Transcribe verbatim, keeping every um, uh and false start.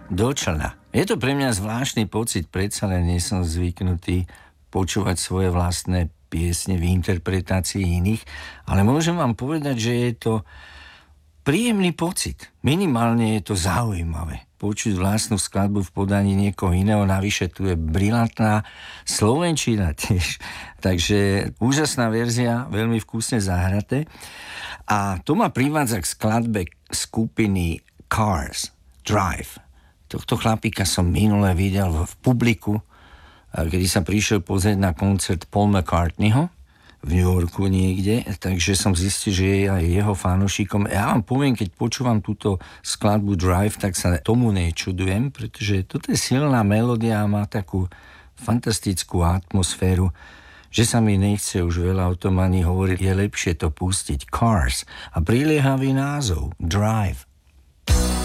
do člna. Je to pre mňa zvláštny pocit, predsa len nie som zvyknutý počúvať svoje vlastné piesne v interpretácii iných, ale môžem vám povedať, že je to príjemný pocit. Minimálne je to zaujímavé počuť vlastnú skladbu v podaní niekoho iného, navyše tu je brilantná slovenčina tiež. Takže úžasná verzia, veľmi vkusne zahraté. A to ma privádza k skladbe skupiny Cars, Drive. Tohto chlapíka som minule videl v publiku, kedy sa prišiel pozrieť na koncert Paul McCartneyho v New Yorku niekde, takže som zistil, že je aj jeho fanúšikom. Ja vám poviem, keď počúvam túto skladbu Drive, tak sa tomu nečudujem, pretože toto je silná melódia a má takú fantastickú atmosféru, že sa mi nechce už veľa o tom ani hovoriť. Je lepšie to pustiť. Cars a priliehavý názov Drive.